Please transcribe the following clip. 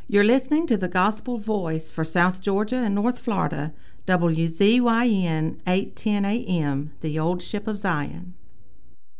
You're listening to the Gospel Voice for South Georgia and North Florida, WZYN 810 AM, the Old Ship of Zion.